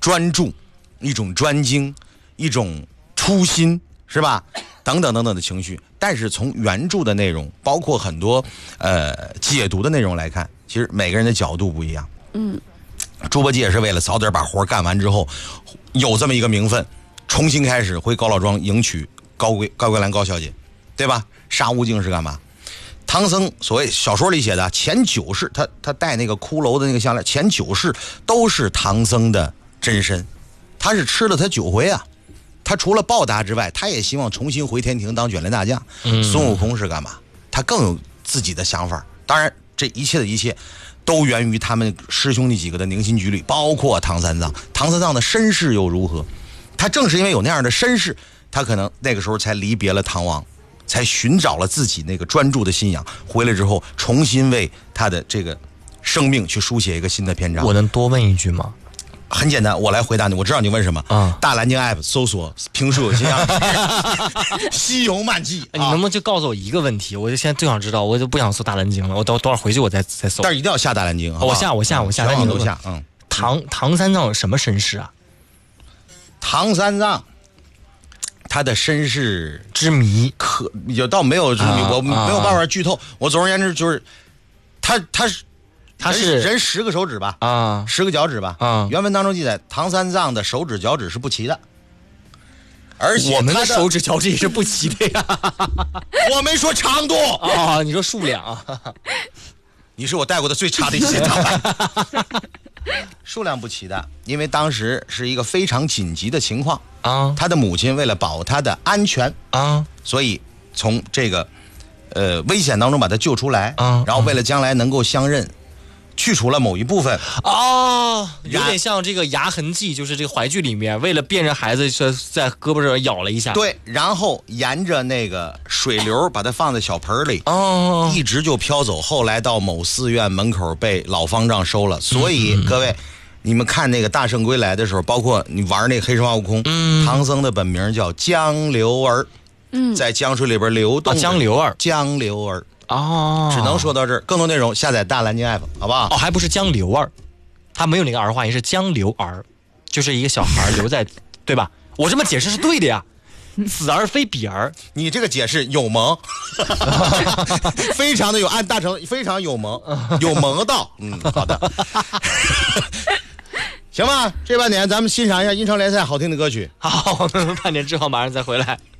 专注、一种专精、一种初心，是吧？等等等等的情绪。但是从原著的内容，包括很多解读的内容来看，其实每个人的角度不一样。猪八戒也是为了早点把活干完之后，有这么一个名分，重新开始回高老庄迎娶高桂兰高小姐，对吧？沙悟净是干嘛？唐僧所谓小说里写的前9世，他戴那个骷髅的那个项链，前9世都是唐僧的真身，他是吃了他9回啊。他除了报答之外，他也希望重新回天庭当卷帘大将。孙悟空是干嘛？他更有自己的想法。当然，这一切的一切都源于他们师兄弟几个的凝心聚虑，包括唐三藏。唐三藏的身世又如何？他正是因为有那样的身世，他可能那个时候才离别了唐王，才寻找了自己那个专注的信仰。回来之后，重新为他的这个生命去书写一个新的篇章。 我能多问一句吗？ 很简单，我来回答你。我知道你问什么。大蓝鲸 app 搜索评书有信仰西游漫记。 你能不能就告诉我一个问题？我就现在最想知道，我就不想搜大蓝鲸了。我等会儿回去我再搜。 但是一定要下大蓝鲸。 我下， 全网都下。 唐三藏有什么身世啊？ 唐三藏，他的身世之谜也倒没有之谜，我没有办法剧透。我总而言之就是，他是人10个手指吧，10个脚趾吧。原文当中记载，唐三藏的手指脚趾是不齐的，而且我们的手指脚趾也是不齐的呀。 我没说长度啊，你说数量啊？ 你是我带过的最差的一些导弹。数量不齐的，因为当时是一个非常紧急的情况啊。他的母亲为了保他的安全啊，所以从这个危险当中把他救出来啊，然后为了将来能够相认。去除了某一部分有点像这个牙痕记，就是这个淮剧里面为了辨认孩子在胳膊上咬了一下， 对，然后沿着那个水流把它放在小盆里一直就飘走，后来到某寺院门口被老方丈收了。所以各位你们看那个大圣归来的时候，包括你玩那个黑神话悟空，唐僧的本名叫江流儿，在江水里边流动， 江流儿只能说到这儿，更多内容下载大蓝鲸 app 好不好？ 还不是江流儿，他没有那个儿化音，是江流儿，就是一个小孩留在对吧？我这么解释是对的呀，此儿非彼儿。 你这个解释有萌非常的有按大成，非常有萌，有萌到好的行吧，这半年咱们欣赏一下英超联赛好听的歌曲。 好，半年之后马上再回来。